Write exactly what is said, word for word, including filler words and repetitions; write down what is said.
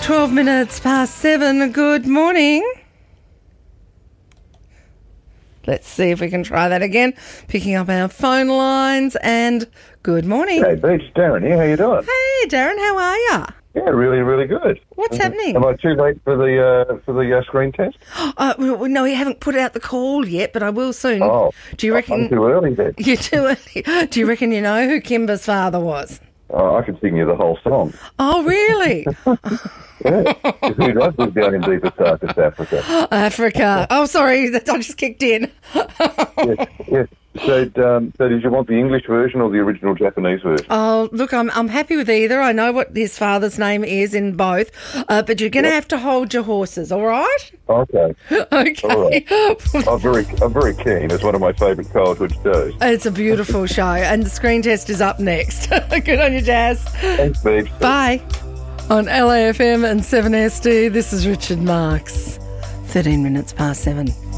twelve minutes past seven. Good morning. Let's see if we can try that again. Picking up our phone lines and good morning. Hey, Beach, Darren here. How you doing? Hey, Darren, how are you? Yeah, really, really good. What's happening? Am I too late for the uh, for the uh, screen test? Uh, well, no, you haven't put out the call yet, but I will soon. Oh, do you reckon I'm too early then. You're too early. Do you reckon you know who Kimber's father was? Oh, I could sing you the whole song. Oh, really? Yeah. Who does live down in deepest, darkest Africa? Africa. Oh, sorry, that I just kicked in. Yes, yes. So, um, so did you want the English version or the original Japanese version? Oh, look, I'm I'm happy with either. I know what his father's name is in both, uh, but you're going to Yep. have to hold your horses, all right? Okay. Okay. All right. I'm very, I'm very keen. It's one of my favourite childhood shows. It's a beautiful show, and the screen test is up next. Good on you, Jazz. Thanks, Beach. Bye. On L A F M and seven S D, this is Richard Marks. thirteen minutes past seven.